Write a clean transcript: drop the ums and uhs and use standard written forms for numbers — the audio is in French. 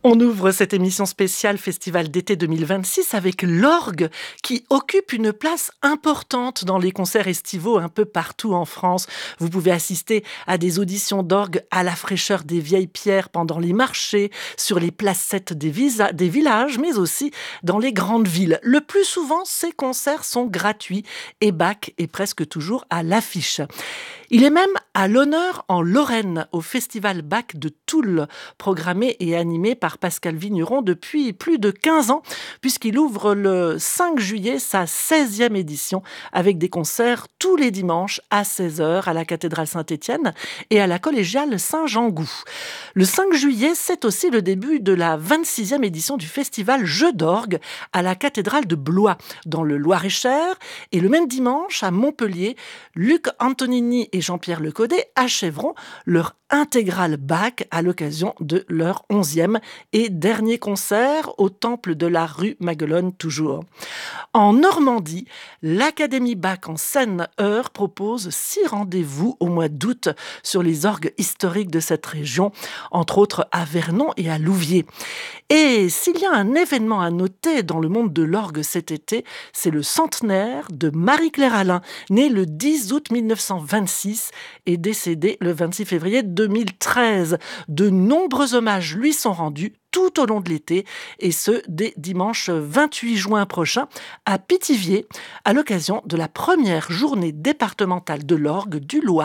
On ouvre cette émission spéciale Festival d'été 2026 avec l'orgue qui occupe une place importante dans les concerts estivaux un peu partout en France. Vous pouvez assister à des auditions d'orgue à la fraîcheur des vieilles pierres pendant les marchés, sur les placettes des villages, mais aussi dans les grandes villes. Le plus souvent, ces concerts sont gratuits et Bach est presque toujours à l'affiche. Il est même à l'honneur en Lorraine, au Festival Bach de Toul, programmé et animé par Pascal Vigneron depuis plus de 15 ans, puisqu'il ouvre le 5 juillet sa 16e édition avec des concerts tous les dimanches à 16 heures à la cathédrale Saint-Étienne et à la collégiale Saint-Jean-Gou. Le 5 juillet, c'est aussi le début de la 26e édition du festival Jeux d'orgue à la cathédrale de Blois, dans le Loir-et-Cher. Et le même dimanche, à Montpellier, Luc Antonini et Jean-Pierre Lecodet achèveront leur intégrale Bach à l'occasion de leur 11e et dernier concert au temple de la rue Maguelone toujours. En Normandie, l'Académie Bach en Seine-Eure propose 6 rendez-vous au mois d'août sur les orgues historiques de cette région, entre autres à Vernon et à Louviers. Et s'il y a un événement à noter dans le monde de l'orgue cet été, c'est le centenaire de Marie-Claire Alain, née le 10 août 1926 et décédée le 26 février 2013. De nombreux hommages lui sont rendus tout au long de l'été, et ce, dès dimanche 28 juin prochain, à Pithiviers, à l'occasion de la première journée départementale de l'orgue du Loir.